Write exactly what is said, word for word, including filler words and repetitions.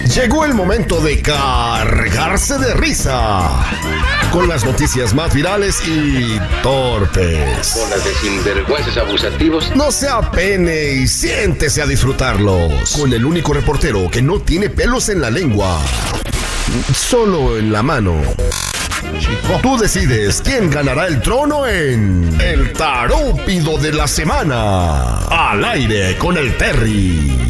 Llegó el momento de cargarse de risa con las noticias más virales y torpes. Bolas de sinvergüenzas abusativos. No se apene y siéntese a disfrutarlos con el único reportero que no tiene pelos en la lengua, solo en la mano. Chico, tú decides quién ganará el trono en El Tarúpido de la Semana. Al aire con el Terry.